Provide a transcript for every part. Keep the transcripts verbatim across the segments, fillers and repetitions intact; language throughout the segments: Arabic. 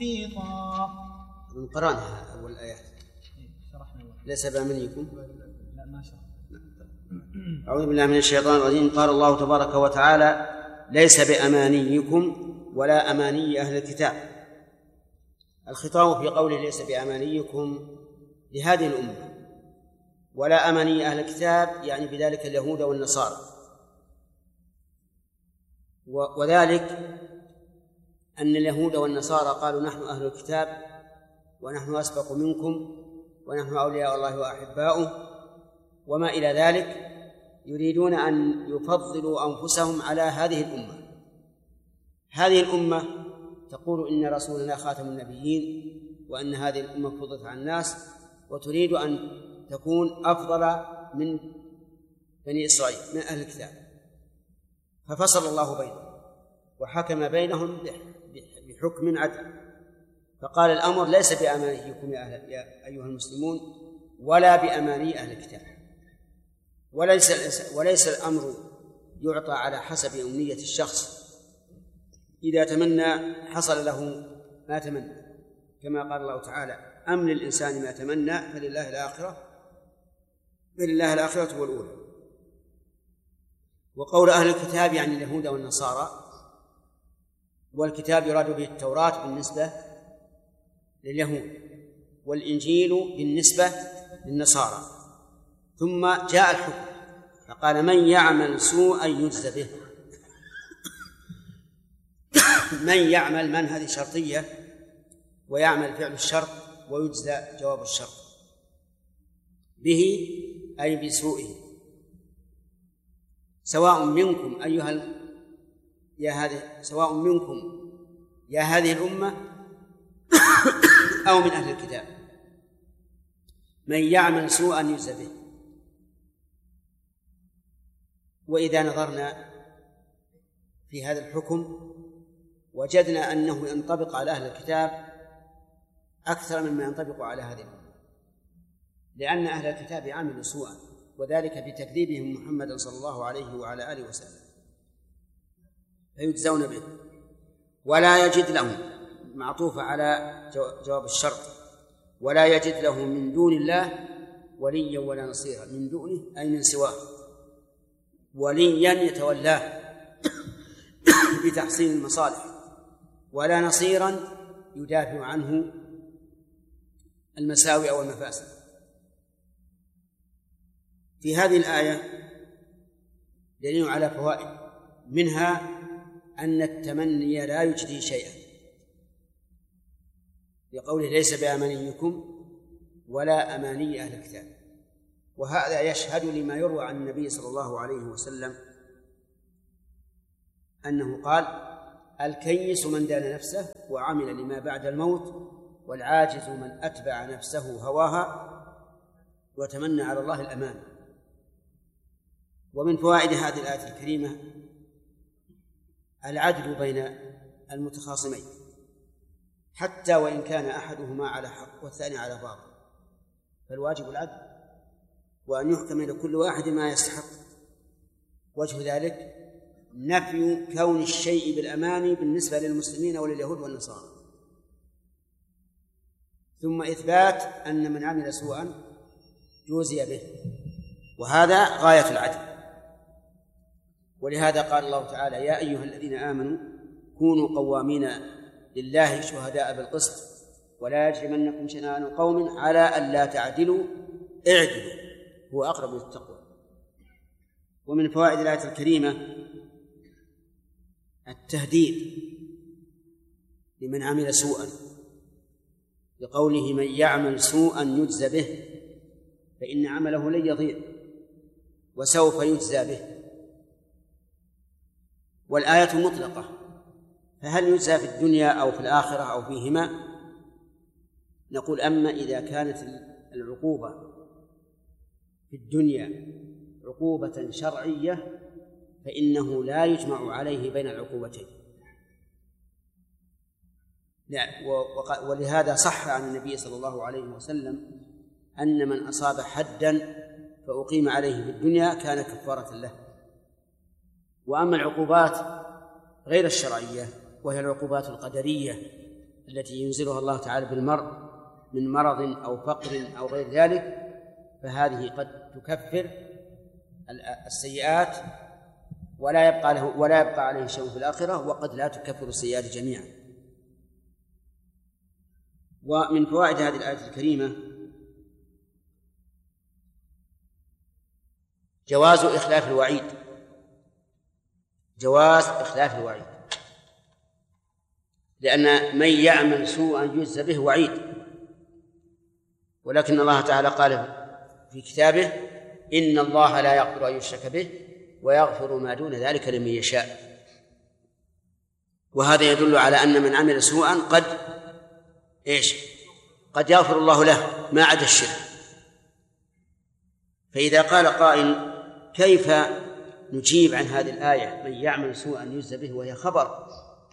من قرانها أول الآيات ليس بأمانيكم. لا ما شاء الله. أعوذ بالله من الشيطان الرجيم. قال الله تبارك وتعالى: ليس بأمانيكم ولا أماني أهل الكتاب. الخطاب في قوله ليس بأمانيكم لهذه الأمة، ولا أماني أهل الكتاب يعني بذلك اليهود والنصارى، وذلك أن اليهود والنصارى قالوا نحن أهل الكتاب ونحن أسبق منكم ونحن أولياء الله وأحباؤه وما إلى ذلك، يريدون أن يفضلوا أنفسهم على هذه الأمة. هذه الأمة تقول إن رسولنا خاتم النبيين وأن هذه الأمة فضلت على الناس، وتريد أن تكون أفضل من بني إسرائيل من أهل الكتاب، ففصل الله بينهم وحكم بينهم بحكم عدل، فقال الأمر ليس بأمانيكم يا, أهل يا أيها المسلمون ولا بأماني أهل الكتاب. وليس, وليس الأمر يعطى على حسب أمنية الشخص، إذا تمنى حصل له ما تمنى، كما قال الله تعالى: أم للإنسان ما تمنى فلله الآخرة فلله الآخرة والأولى. وقول أهل الكتاب يعني اليهود والنصارى، والكتاب يراد به التوراة بالنسبة لليهود، والإنجيل بالنسبة للنصارى. ثم جاء الحكم فقال: من يعمل سوءا يجزى به. من يعمل، من هذه شرطية، ويعمل فعل الشرط ويجزى جواب الشرط به أي بسوءه. سواء منكم أيها ال... يا هذه سواء منكم يا هذه الأمة أو من أهل الكتاب، من يعمل سوءا يجزى به. وإذا نظرنا في هذا الحكم وجدنا أنه ينطبق على أهل الكتاب أكثر مما ينطبق على هذه الأمة، لأن أهل الكتاب عملوا سوءا، وذلك بتكذيبهم محمد صلى الله عليه وعلى آله وسلم، فيجزون به. ولا يجد لهم، معطوفة على جواب الشرط، ولا يجد له من دون الله وليا ولا نصيرا. من دونه أي من سواه، وليا يتولاه بتحصيل المصالح، ولا نصيرا يدافع عنه المساوئ أو المفاسد. في هذه الآية دليل على فوائد، منها أن التمني لا يجدي شيئا، لقوله ليس بأمانيكم ولا أماني أهل الكتاب. وهذا يشهد لما يروى عن النبي صلى الله عليه وسلم أنه قال: الكيس من دان نفسه وعمل لما بعد الموت، والعاجز من أتبع نفسه هواها وتمنى على الله الأمان. ومن فوائد هذه الآية الكريمة العدل بين المتخاصمين، حتى وإن كان أحدهما على حق والثاني على باطل، فالواجب العدل، وأن يحكم لكل واحد ما يستحق. وجه ذلك نفي كون الشيء بالأمان بالنسبة للمسلمين ولليهود والنصارى، ثم إثبات أن من عمل سوءا جوزي به، وهذا غاية العدل. ولهذا قال الله تعالى: يا أيها الذين آمنوا كونوا قوامين لله شهداء بالقسط ولا يجرمنكم شنآن قوم على أن لا تعدلوا اعدلوا هو أقرب للتقوى. ومن فوائد الآية الكريمة التهديد لمن عمل سوءا، بقوله: من يعمل سوءا يجزى به، فإن عمله لن يضيع وسوف يجزى به. والآية مطلقة، فهل يجزى في الدنيا أو في الآخرة أو فيهما؟ نقول: أما إذا كانت العقوبة في الدنيا عقوبة شرعية فإنه لا يجمع عليه بين العقوبتين. ولهذا صح عن النبي صلى الله عليه وسلم أن من أصاب حدا فأقيم عليه في الدنيا كان كفارة له. وأما العقوبات غير الشرعية وهي العقوبات القدرية التي ينزلها الله تعالى بالمرء من مرض أو فقر أو غير ذلك، فهذه قد تكفر السيئات ولا يبقى له ولا يبقى عليه شيء في الآخرة، وقد لا تكفر السيئات جميعا. ومن فوائد هذه الآية الكريمة جواز إخلاف الوعيد، جواز إخلاف الوعيد، لأن من يعمل سوءا يجزى به وعيد، ولكن الله تعالى قال في كتابه: إن الله لا يغفر أن يشرك به ويغفر ما دون ذلك لمن يشاء. وهذا يدل على أن من عمل سوءا قد إيش قد يغفر الله له ما عدا الشرك. فإذا قال قائل: كيف نجيب عن هذه الآية من يعمل سوءا يجزى به وهي خبر؟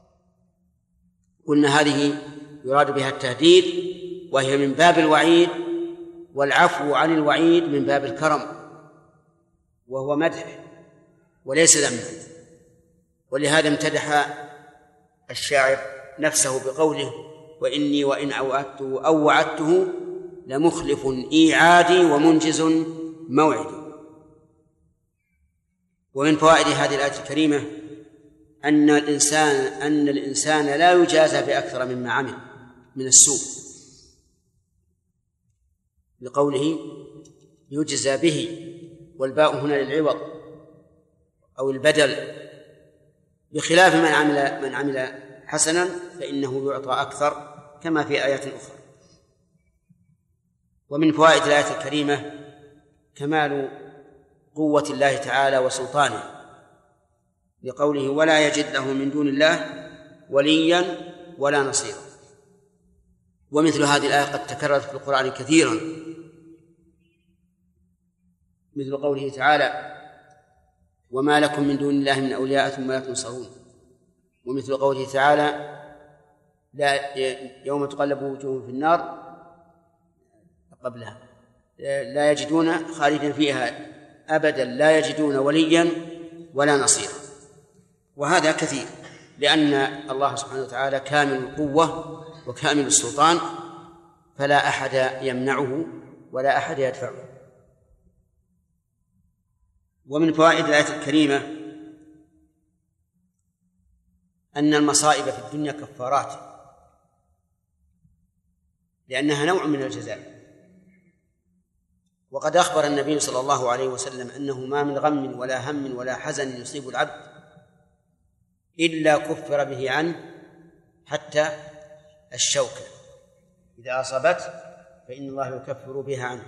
قلنا هذه يراد بها التهديد، وهي من باب الوعيد، والعفو عن الوعيد من باب الكرم، وهو مدح وليس ذما. ولهذا امتدح الشاعر نفسه بقوله: وإني وإن أوعدته أو وعدته لمخلف إيعادي ومنجز موعدي. ومن فوائد هذه الآية الكريمة أن الإنسان أن الإنسان لا يجازى بأكثر مما عمل من السوء، لقوله يجزى به، والباء هنا للعوض أو البدل، بخلاف من عمل من عمل حسنا فإنه يعطى أكثر، كما في آيات أخرى. ومن فوائد الآية الكريمة كمال قوة الله تعالى وسلطانه، لقوله: ولا يجد له من دون الله وليا ولا نصيرا. ومثل هذه الآية قد تكررت في القرآن كثيرا، مثل قوله تعالى: وما لكم من دون الله من أولياء ثم لا تنصرون. ومثل قوله تعالى: لا يوم تقلب وجوههم في النار قبلها لا يجدون خالدا فيها أبدا لا يجدون وليا ولا نصيرا. وهذا كثير، لأن الله سبحانه وتعالى كامل القوة وكامل السلطان، فلا أحد يمنعه ولا أحد يدفعه. ومن فوائد الآية الكريمة أن المصائب في الدنيا كفارات، لأنها نوع من الجزاء. وقد أخبر النبي صلى الله عليه وسلم أنه ما من غم ولا هم ولا حزن يصيب العبد إلا كفر به عنه حتى الشوكة إذا أصابته فإن الله يكفر بها عنه.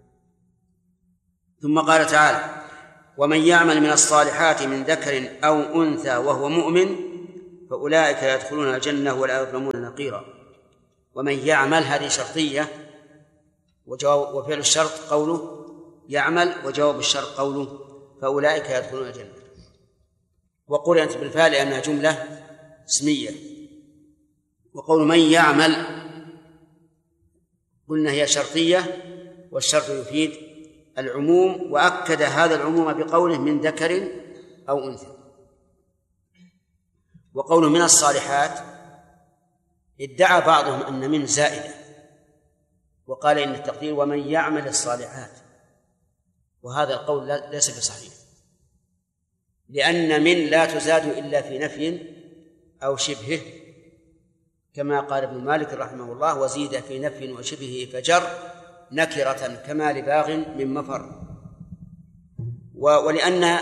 ثم قال تعالى: ومن يعمل من الصالحات من ذكر أو أنثى وهو مؤمن فأولئك يدخلون الجنة ولا يظلمون نقيرا. ومن يعمل هذه شرطية، وفعل الشرط قوله يعمل، وجواب الشرط قوله فأولئك يدخلون الجنة. وقرنت بالفاء لأنها جملة اسمية. وقول من يعمل قلنا هي شرطية، والشرط يفيد العموم، وأكد هذا العموم بقوله من ذكر أو أنثى. وقوله من الصالحات ادعى بعضهم أن من زائدة، وقال إن التقدير ومن يعمل الصالحات، وهذا القول ليس بصحيح، لأن من لا تزاد إلا في نفي أو شبهه، كما قال ابن مالك رحمه الله: وزيد في نفي وشبهه فجر نكرة كما لباغ من مفر. ولأن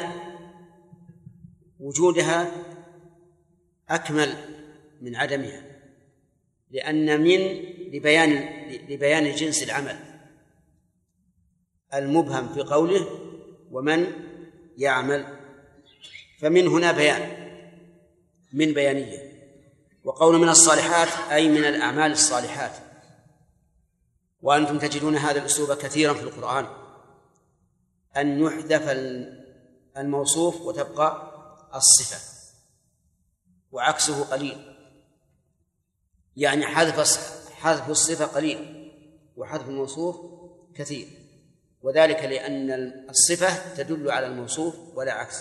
وجودها أكمل من عدمها، لأن من لبيان لبيان جنس العمل المبهم في قوله ومن يعمل، فمن هنا بيان من بيانية. وقول من الصالحات أي من الأعمال الصالحات. وأنتم تجدون هذا الأسلوب كثيرا في القرآن، أن يحذف الموصوف وتبقى الصفة، وعكسه قليل، يعني حذف حذف الصفة قليل وحذف الموصوف كثير، وذلك لأن الصفة تدل على الموصوف ولا عكس.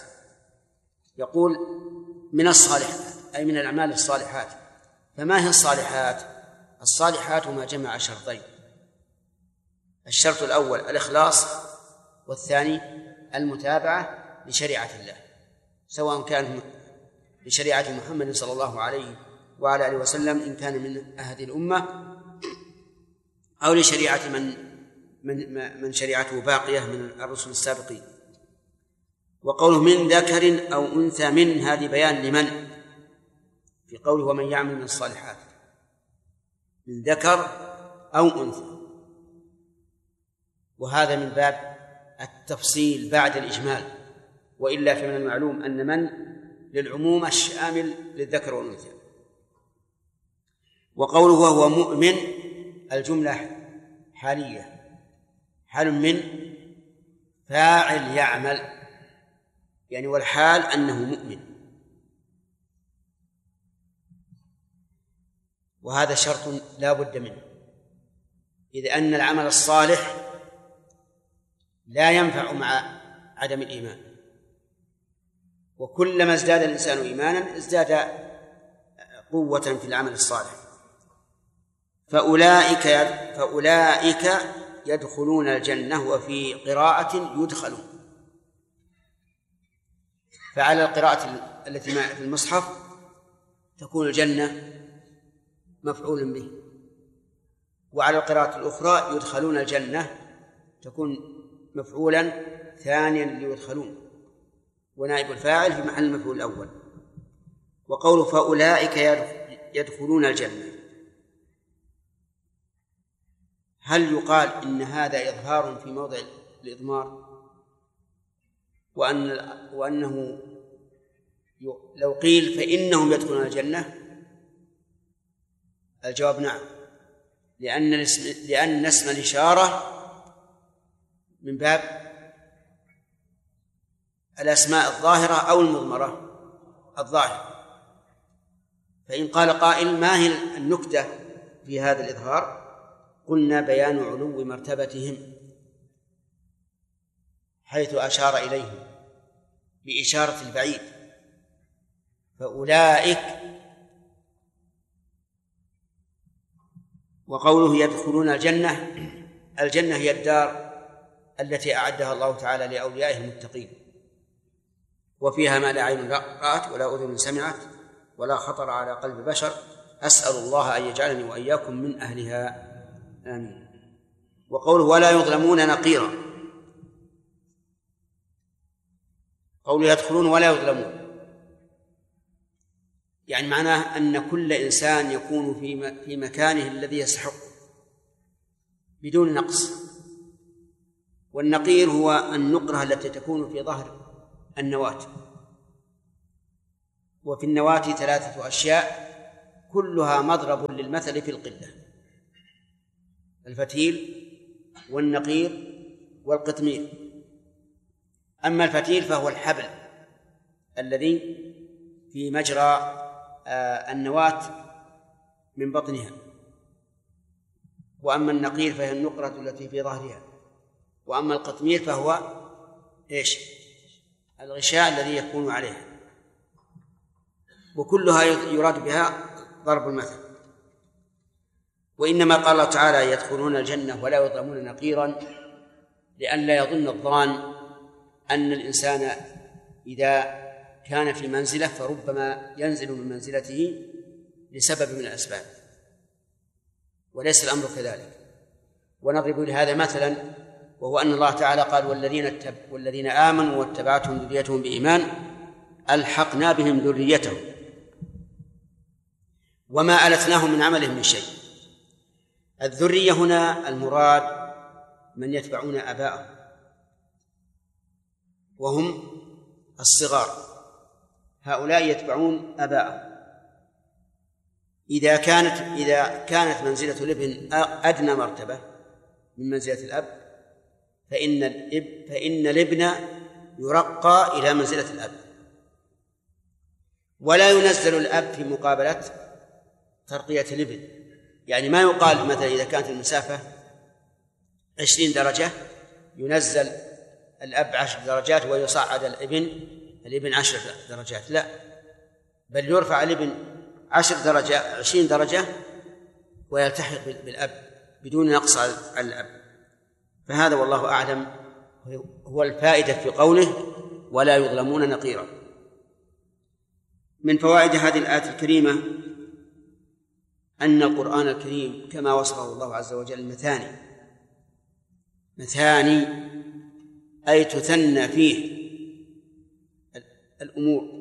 يقول من الصالحات أي من الأعمال الصالحات. فما هي الصالحات؟ الصالحات ما جمع شرطين: الشرط الأول الإخلاص، والثاني المتابعة لشريعة الله، سواء كان لشريعة محمد صلى الله عليه وعلى آله وسلم إن كان من هذه الأمة، أو لشريعة من من من شريعته باقية من الرسل السابقين. وقوله من ذكر أو أنثى، من هذه بيان لمن، في قوله ومن يعمل من الصالحات، من ذكر أو أنثى، وهذا من باب التفصيل بعد الإجمال، وإلا فمن المعلوم أن من للعموم الشامل للذكر والأنثى. وقوله وهو مؤمن، الجملة حالية، حال من فاعل يعمل، يعني والحال أنه مؤمن، وهذا شرط لا بد منه، إذ أن العمل الصالح لا ينفع مع عدم الإيمان، وكلما ازداد الإنسان إيمانا ازداد قوة في العمل الصالح. فأولئك فأولئك يدخلون الجنة، وفي قراءة يدخلون، فعلى القراءة التي في المصحف تكون الجنة مفعول به، وعلى القراءة الأخرى يدخلون الجنة تكون مفعولا ثانيا ليدخلون، ونائب الفاعل في محل المفعول الأول. وقوله فأولئك يدخلون الجنة، هل يقال إن هذا إظهار في موضع الإضمار، وأن وأنه لو قيل فإنهم يدخلون الجنة؟ الجواب نعم، لأن الاسم لأن اسم الإشارة من باب الأسماء الظاهرة أو المضمرة الظاهرة. فإن قال قائل ما هي النكتة في هذا الإظهار؟ قلنا بيان علو مرتبتهم، حيث أشار إليهم بإشارة البعيد، فأولئك. وقوله يدخلون الجنة، الجنة هي الدار التي أعدها الله تعالى لأوليائه المتقين، وفيها ما لا عين رأت ولا أذن سمعت ولا خطر على قلب بشر، أسأل الله أن يجعلني وإياكم من أهلها، آمين. وقوله ولا يظلمون نقيرا، قوله يدخلون ولا يظلمون يعني معناه أن كل إنسان يكون في مكانه الذي يستحق بدون نقص. والنقير هو النقرة التي تكون في ظهر النواة، وفي النواة ثلاثة أشياء كلها مضرب للمثل في القلة: الفتيل والنقير والقطمير. أما الفتيل فهو الحبل الذي في مجرى النواة من بطنها، وأما النقير فهي النقرة التي في ظهرها، وأما القطمير فهو إيش؟ الغشاء الذي يكون عليها، وكلها يراد بها ضرب المثل. وإنما قال الله تعالى يدخلون الجنة ولا يظلمون نقيرا لئلا يظن الظان أن الإنسان إذا كان في منزلة فربما ينزل من منزلته لسبب من الأسباب، وليس الأمر كذلك. ونضرب لهذا مثلا، وهو أن الله تعالى قال والذين, التب... والذين آمنوا واتبعتهم ذريتهم بإيمان ألحقنا بهم ذريتهم وما ألتناهم من عملهم من شيء. الذرية هنا المراد من يتبعون آباءهم وهم الصغار، هؤلاء يتبعون آباءهم. إذا كانت إذا كانت منزلة الابن أدنى مرتبة من منزلة الأب فإن الاب فإن الابن يرقى إلى منزلة الأب، ولا ينزل الأب في مقابلة ترقية الابن. يعني ما يقال مثلا إذا كانت المسافة عشرين درجة ينزل الأب عشر درجات ويصعد الابن الابن عشر درجات، لا، بل يرفع الابن عشر درجة عشرين درجة ويلتحق بالأب بدون نقص على الأب. فهذا والله أعلم هو الفائدة في قوله ولا يظلمون نقيرا. من فوائد هذه الآية الكريمة أن القرآن الكريم كما وصفه الله عز وجل مثاني مثاني أي تثنى فيه الأمور،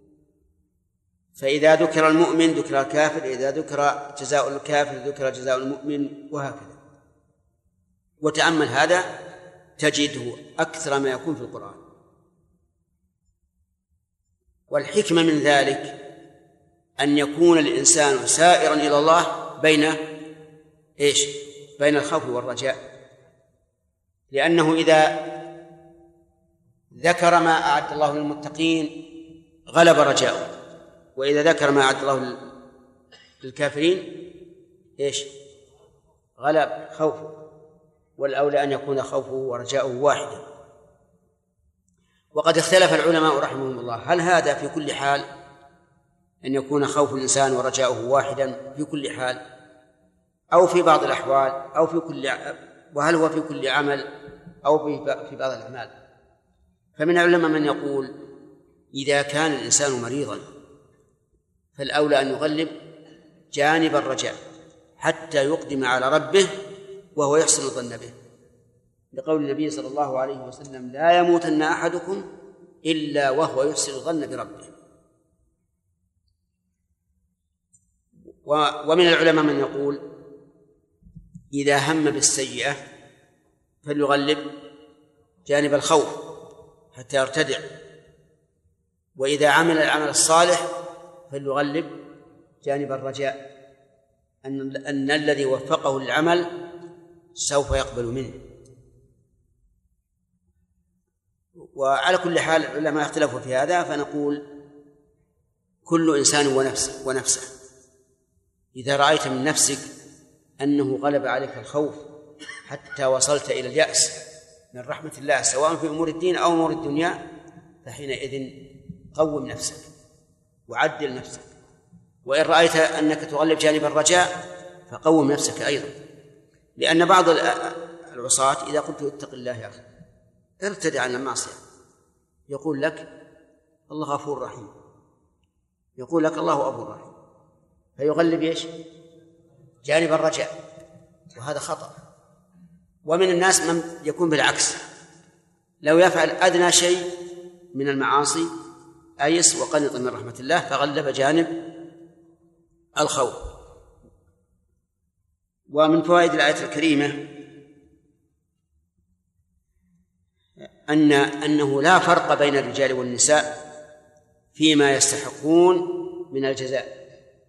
فإذا ذكر المؤمن ذكر الكافر، إذا ذكر جزاء الكافر ذكر جزاء المؤمن، وهكذا. وتأمل هذا تجده أكثر ما يكون في القرآن. والحكمة من ذلك أن يكون الإنسان سائرا إلى الله بين إيش؟ بين الخوف والرجاء، لأنه إذا ذكر ما أعد الله للمتقين غلب رجاؤه، وإذا ذكر ما أعد الله للكافرين إيش؟ غلب خوفه. والأولى أن يكون خوفه ورجاؤه واحدا. وقد اختلف العلماء رحمهم الله هل هذا في كل حال أن يكون خوف الإنسان ورجاؤه واحدا في كل حال، أو في بعض الأحوال، أو في كل، وهل هو في كل عمل أو في بعض الأعمال. فمن العلماء من يقول إذا كان الإنسان مريضا فالأولى أن يغلب جانب الرجاء حتى يقدم على ربه وهو يحسن الظن به، لقول النبي صلى الله عليه وسلم لا يموتن أحدكم إلا وهو يحسن الظن بربه. ومن العلماء من يقول إذا هم بالسيئة فليغلب جانب الخوف حتى يرتدع، وإذا عمل العمل الصالح فليغلب جانب الرجاء أن, أن الذي وفقه للعمل سوف يقبل منه. وعلى كل حال العلماء اختلفوا في هذا، فنقول كل إنسان ونفسه, ونفسه إذا رأيت من نفسك أنه غلب عليك الخوف حتى وصلت إلى اليأس من رحمة الله سواء في أمور الدين أو أمور الدنيا، فحينئذ قوم نفسك وعدل نفسك. وإن رأيت أنك تغلب جانب الرجاء فقوم نفسك أيضا، لأن بعض العصاة إذا قلت اتق الله يا أخي ارتدع عن المعصية يقول لك الله غفور رحيم، يقول لك الله غفور رحيم، فيغلب ايش؟ جانب الرجاء، وهذا خطأ. ومن الناس من يكون بالعكس، لو يفعل أدنى شيء من المعاصي أيس وقنط من رحمة الله فغلب جانب الخوف. ومن فوائد الآية الكريمة أن أنه لا فرق بين الرجال والنساء فيما يستحقون من الجزاء.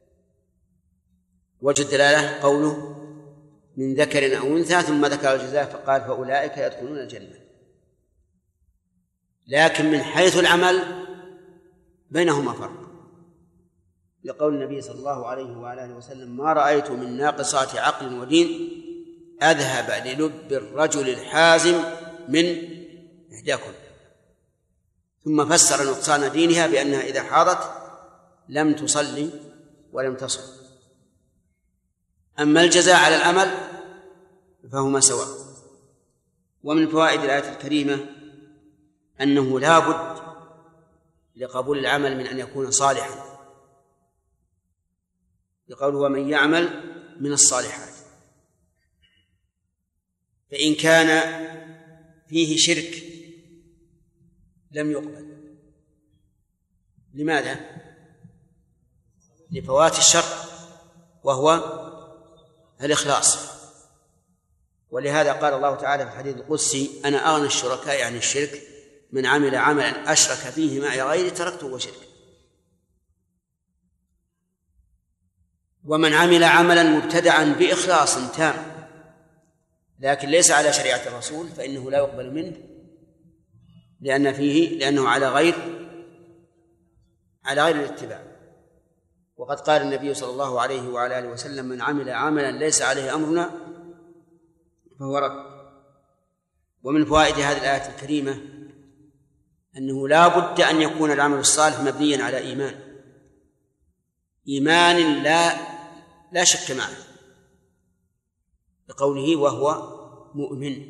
وجه الدلالة قوله من ذكر أو أنثى ثم ذكر الجزاء فقال فأولئك يدخلون الجنة. لكن من حيث العمل بينهما فرق، لقول النبي صلى الله عليه وآله وسلم ما رأيت من ناقصات عقل ودين أذهب للب الرجل الحازم من إحداكم. ثم فسر نقصان دينها بأنها إذا حاضت لم تصلي ولم تصل. أما الجزاء على العمل فهما سواء. ومن فوائد الآية الكريمة أنه لا بد لقبول العمل من أن يكون صالحا، لقوله ومن يعمل من الصالحات، فإن كان فيه شرك لم يقبل. لماذا؟ لفوات الشرط وهو الإخلاص. ولهذا قال الله تعالى في الحديث القدسي أنا أغنى الشركاء عن الشرك من عمل عملا أشرك فيه معي غيري تركته وشركه. ومن عمل عملا مبتدعا بإخلاص تام لكن ليس على شريعة الرسول فإنه لا يقبل منه، لأن فيه لأنه على غير على غير الاتباع. وقد قال النبي صلى الله عليه وعلى آله وسلم من عمل عملا ليس عليه أمرنا فهو رد. ومن فوائد هذه الآية الكريمة أنه لا بد أن يكون العمل الصالح مبنيا على إيمان، إيمان لا لا شك معه، بقوله وهو مؤمن.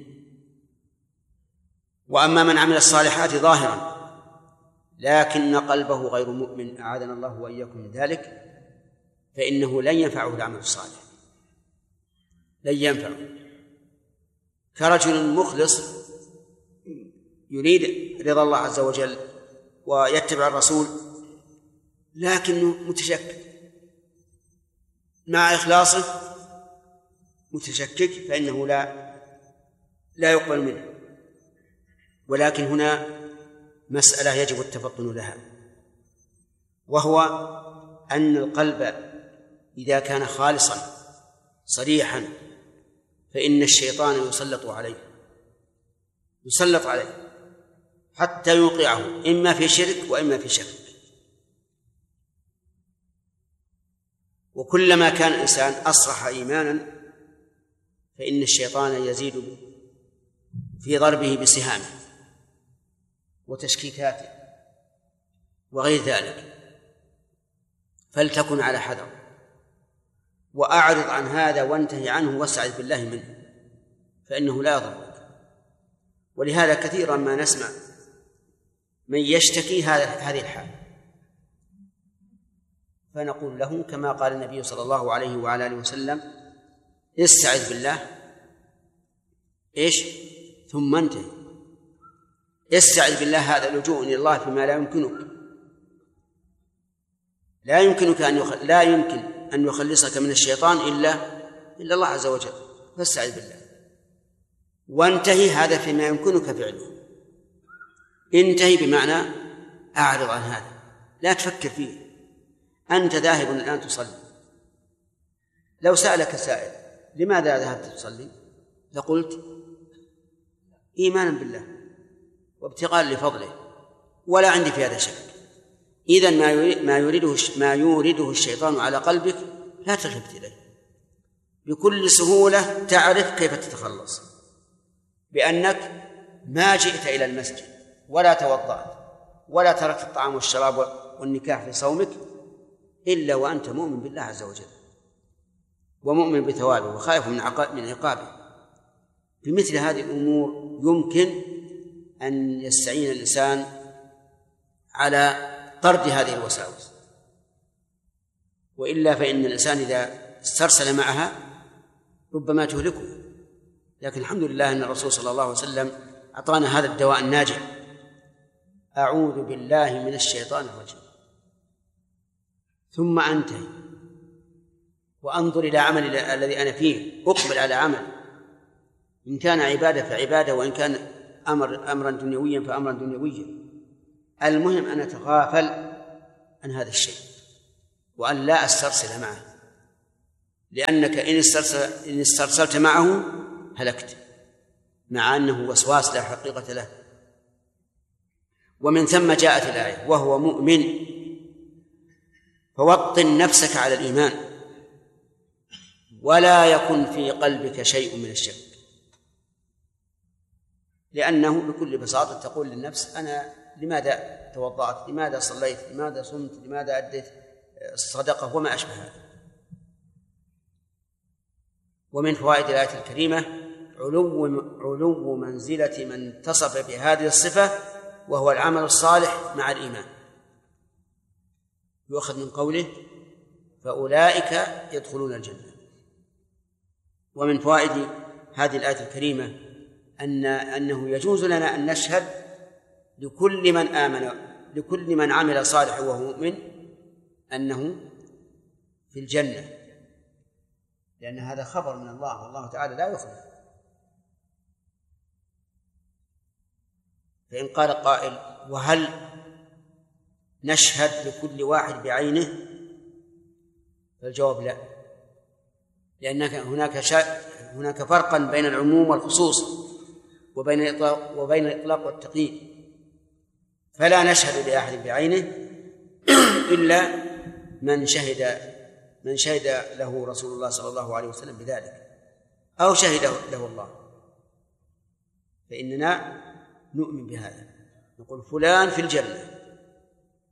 وأما من عمل الصالحات ظاهرا لكن قلبه غير مؤمن أعاذنا الله وإياكم من ذلك فإنه لن ينفعه العمل الصالح، لن ينفعه. كرجل مخلص يريد رضا الله عز وجل ويتبع الرسول لكنه متشكك، مع إخلاصه متشكك، فإنه لا لا يقبل منه. ولكن هنا مسألة يجب التفطن لها، وهو أن القلب إذا كان خالصا صريحا فإن الشيطان يسلط عليه يسلط عليه حتى يوقعه إما في شرك وإما في شك. وكلما كان الإنسان أصرح إيمانا فإن الشيطان يزيد في ضربه بسهامه وتشكيكاته وغير ذلك، فلتكن على حذر وأعرض عن هذا وانتهي عنه واستعذ بالله منه فإنه لا يضرك. ولهذا كثيرا ما نسمع من يشتكي هذه الحال فنقول له كما قال النبي صلى الله عليه وعلى آله وسلم استعذ بالله إيش ثم انتهي. استعذ بالله هذا لجوء إلى الله فيما لا يمكنك لا يمكنك أن يخ... لا يمكن أن يخلصك من الشيطان إلا إلا الله عز وجل، فاستعذ بالله وانتهي هذا فيما يمكنك فعله. انتهي بمعنى أعرض عن هذا، لا تفكر فيه. أنت ذاهب الآن تصلي، لو سألك سائل لماذا ذهبت تصلي لقلت إيمانا بالله وابتغاء لفضله ولا عندي في هذا شك. إذن ما يريده ما يورده الشيطان على قلبك لا تلتفت إليه، بكل سهولة تعرف كيف تتخلص، بأنك ما جئت إلى المسجد ولا توضأت ولا تركت الطعام والشراب والنكاح في صومك إلا وأنت مؤمن بالله عز وجل ومؤمن بثوابه وخائف من عقابه. بمثل هذه الأمور يمكن أن يستعين الإنسان على طرد هذه الوساوس، وإلا فإن الإنسان إذا استرسل معها ربما تهلكه. لكن الحمد لله أن الرسول صلى الله عليه وسلم أعطانا هذا الدواء الناجع: أعوذ بالله من الشيطان الرجيم، ثم أنتهي وأنظر إلى عمل الذي أنا فيه، أقبل على عمل، إن كان عبادة فعبادة، وإن كان أمر أمرا دنيويا فأمرا دنيويا. المهم أن أتغافل عن هذا الشيء وأن لا أسترسل معه، لأنك إن استرسل إن استرسلت معه هلكت، مع أنه وسواس لا حقيقة له. ومن ثم جاءت الآية وهو مؤمن، فوطن نفسك على الإيمان ولا يكن في قلبك شيء من الشك، لأنه بكل بساطة تقول للنفس أنا لماذا توضأت، لماذا صليت، لماذا صمت، لماذا أديت الصدقة وما أشبه هذا. ومن فوائد الآية الكريمة علو علو منزلة من اتصف بهذه الصفة وهو العمل الصالح مع الإيمان. يؤخذ من قوله فأولئك يدخلون الجنة. ومن فوائد هذه الآية الكريمة أن أنه يجوز لنا أن نشهد لكل من آمن لكل من عمل صالحا وهو مؤمن أنه في الجنة، لأن هذا خبر من الله والله تعالى لا يخلف. فإن قال قائل وهل نشهد لكل واحد بعينه؟ فالجواب لا، لأن هناك شا... هناك فرقا بين العموم والخصوص وبين الإطلاق وبين الإطلاق والتقييد، فلا نشهد لأحد بعينه إلا من شهد من شهد له رسول الله صلى الله عليه وسلم بذلك أو شهد له الله، فإننا نؤمن بهذا، نقول فلان في الجنة.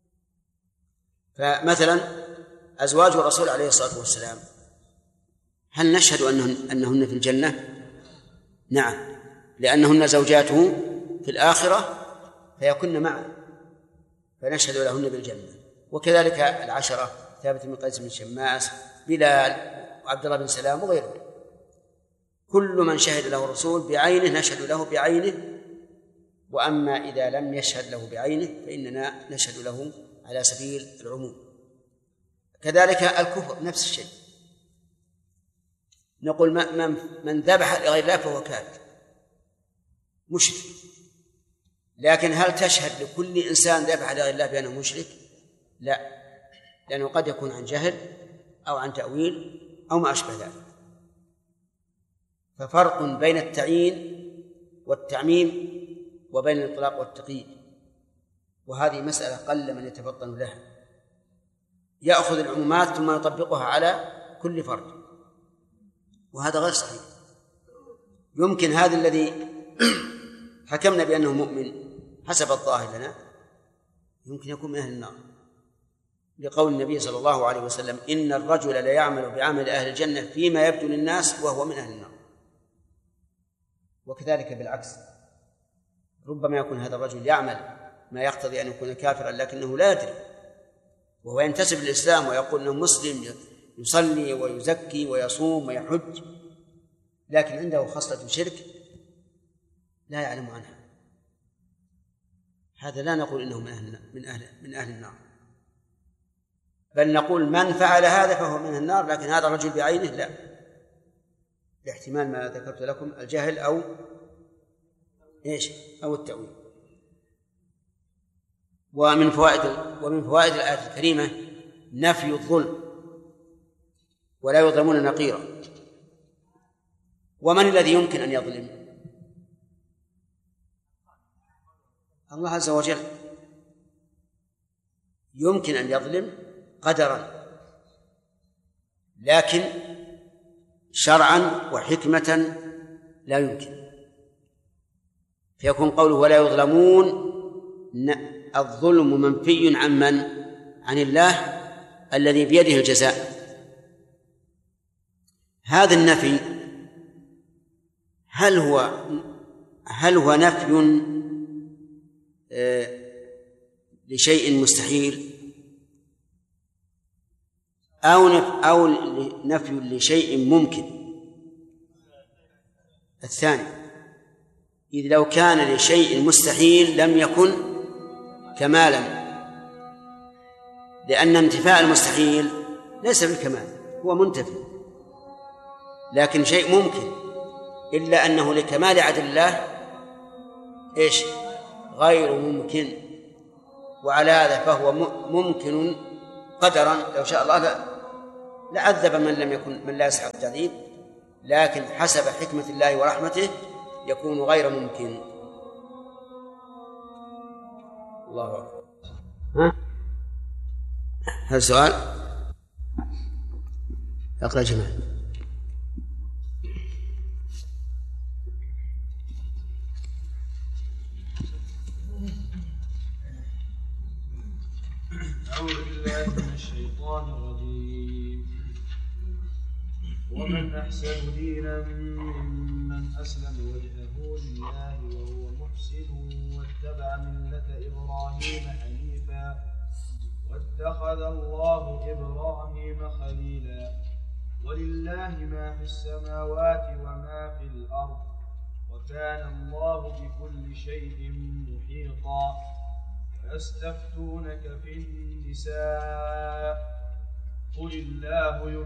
فمثلا أزواج الرسول عليه الصلاة والسلام هل نشهد أنهن, أنهن في الجنة؟ نعم، لأنهن زوجاته في الآخرة فيكن معا، فنشهد لهن بالجنة. وكذلك العشرة ثابت بن قيس بن شماس، بلال، وعبد الله بن سلام وغيره، كل من شهد له الرسول بعينه نشهد له بعينه. وأما إذا لم يشهد له بعينه فإننا نشهد له على سبيل العموم. كذلك الكفر نفس الشيء، نقول من, من ذبح لغير الله فهو كافر مشرك، لكن هل تشهد لكل إنسان ذبح لغير الله بأنه مشرك؟ لا، لأنه قد يكون عن جهل أو عن تأويل أو ما أشبه ذلك. ففرق بين التعيين والتعميم وبين الإطلاق والتقييد، وهذه مسألة قل من يتفطن لها، يأخذ العمومات ثم يطبقها على كل فرد، وهذا غير صحيح. يمكن هذا الذي حكمنا بأنه مؤمن حسب الظاهر لنا يمكن يكون من أهل النار، لقول النبي صلى الله عليه وسلم: إن الرجل لا يعمل بعمل أهل الجنة فيما يبدو للناس وهو من أهل النار. وكذلك بالعكس، ربما يكون هذا الرجل يعمل ما يقتضي أن يكون كافرا لكنه لا يدري، وهو ينتسب للإسلام ويقول أنه مسلم، يصلي ويزكي ويصوم ويحج، لكن عنده خصلة شرك لا يعلم عنها. هذا لا نقول إنه من أهل من أهل من أهل النار، بل نقول من فعل هذا فهو من النار، لكن هذا الرجل بعينه لا، لاحتمال ما ذكرت لكم الجهل أو إيش أو التأويل. ومن فوائد ومن فوائد الآية الكريمة نفي الظلم، ولا يظلمون نقيرا. ومن الذي يمكن أن يظلم؟ الله عز وجل يمكن أن يظلم قدرا، لكن شرعا وحكمة لا يمكن. فيكون قوله ولا يظلمون الظلم منفي عن من؟ عن الله الذي بيده الجزاء. هذا النفي هل هو هل هو نفي لشيء مستحيل أو أو نفي لشيء ممكن؟ الثاني، إذ لو كان لشيء مستحيل لم يكن كمالا، لأن انتفاء المستحيل ليس بالكمال، هو منتفي، لكن شيء ممكن، إلا أنه لكمال عدل الله إيش؟ غير ممكن. وعلى هذا فهو ممكن قدرا، لو شاء الله لعذب من لم يكن من لا يسحق التعذيب، لكن حسب حكمة الله ورحمته يكون غير ممكن. الله أكبر. ها؟ هذا سؤال؟ اقرأ جماعة. أعوذ بالله من الشيطان الرجيم. ومن أحسن دينا ممن أسلم وجهه لله وهو محسن واتبع ملة إبراهيم حنيفا واتخذ الله إبراهيم خليلا. ولله ما في السماوات وما في الأرض وكان الله بكل شيء محيطا. يستفتونك في النساء قل الله